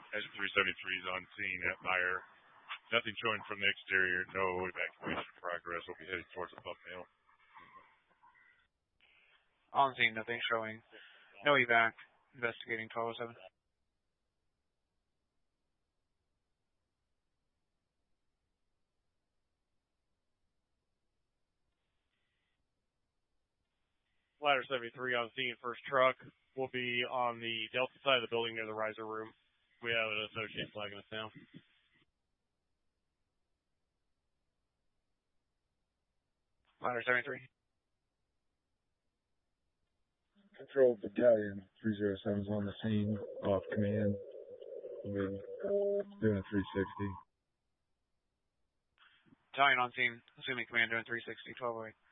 S373 is on scene at Meyer. Nothing showing from the exterior. No evacuation progress. We'll be heading towards the pump mill. On scene, nothing showing. No evac. Investigating 1207. Ladder 73 on scene. First truck will be on the Delta side of the building near the riser room. We have an associate flagging us down. Ladder 73. Control Battalion 307 is on the scene, off command. We're doing a 360. Battalion on scene, assuming command doing 360, 1208.